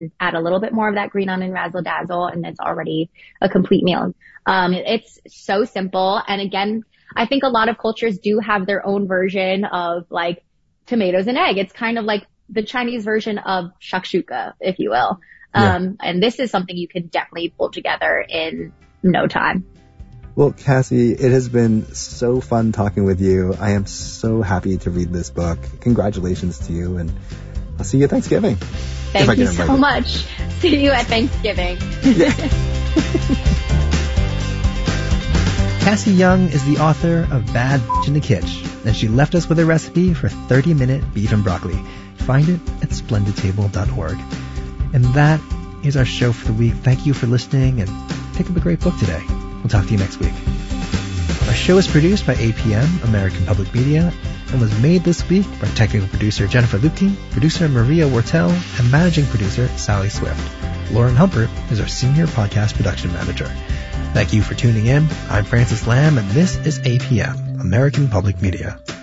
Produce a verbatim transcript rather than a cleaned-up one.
add a little bit more of that green onion razzle dazzle, and it's already a complete meal. Um, it's so simple. And again, I think a lot of cultures do have their own version of like tomatoes and egg. It's kind of like the Chinese version of shakshuka, if you will. Yeah. Um, and this is something you can definitely pull together in no time. Well, Cassie, it has been so fun talking with you. I am so happy to read this book. Congratulations to you, and I'll see you at Thanksgiving. Thank you so much. See you at Thanksgiving. Yeah. Cassie Young is the author of Bad Bitch in the Kitchen, and she left us with a recipe for thirty-minute beef and broccoli. Find it at splendid table dot org. And that is our show for the week. Thank you for listening, and pick up a great book today. We'll talk to you next week. Our show is produced by A P M, American Public Media, and was made this week by technical producer Jennifer Lupke, producer Maria Wortel, and managing producer Sally Swift. Lauren Humpert is our senior podcast production manager. Thank you for tuning in. I'm Francis Lamb, and this is A P M, American Public Media.